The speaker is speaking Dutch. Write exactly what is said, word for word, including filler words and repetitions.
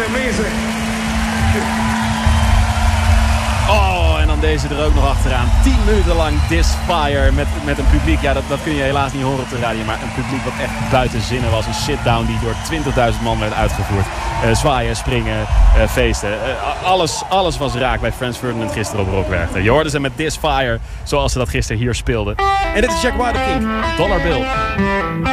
amazing. Oh, en dan deze er ook nog achteraan. tien minuten lang This Fire met, met een publiek. Ja, dat, dat kun je helaas niet horen op de radio. Maar een publiek wat echt buiten zinnen was. Een sit-down die door twintigduizend man werd uitgevoerd. Uh, zwaaien, springen, uh, feesten. Uh, alles, alles was raak bij Franz Ferdinand gisteren op Rockwerchter. Je hoorde ze met This Fire, zoals ze dat gisteren hier speelden. En dit is Jack White King, Dollar Bill.